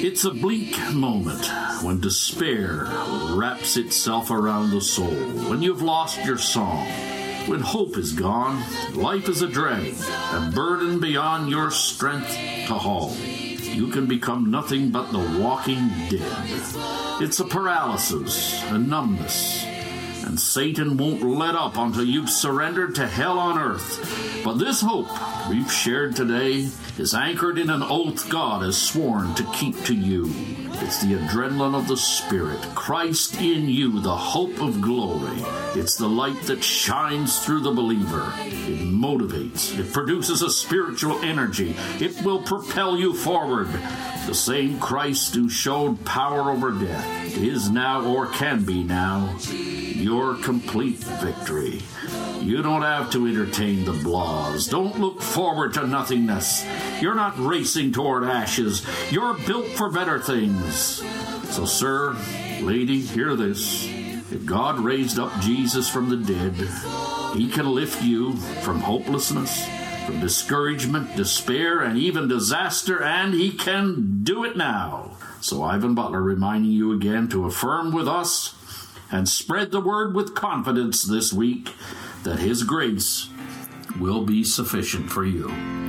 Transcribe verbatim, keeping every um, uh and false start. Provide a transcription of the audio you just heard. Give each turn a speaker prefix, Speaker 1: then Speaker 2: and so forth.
Speaker 1: It's a bleak moment when despair wraps itself around the soul, when you've lost your song, when hope is gone, life is a drag, a burden beyond your strength to haul. You can become nothing but the walking dead. It's a paralysis, a numbness, and Satan won't let up until you've surrendered to hell on earth. But this hope we've shared today is anchored in an oath God has sworn to keep to you. It's the adrenaline of the Spirit, Christ in you, the hope of glory. It's the light that shines through the believer. It motivates. It produces a spiritual energy. It will propel you forward. The same Christ who showed power over death is now, or can be now, your complete victory. You don't have to entertain the blahs. Don't look forward to nothingness. You're not racing toward ashes. You're built for better things. So, sir, lady, hear this. If God raised up Jesus from the dead, he can lift you from hopelessness, from discouragement, despair, and even disaster, and he can do it now. So Ivan Butler reminding you again to affirm with us and spread the word with confidence this week that his grace will be sufficient for you.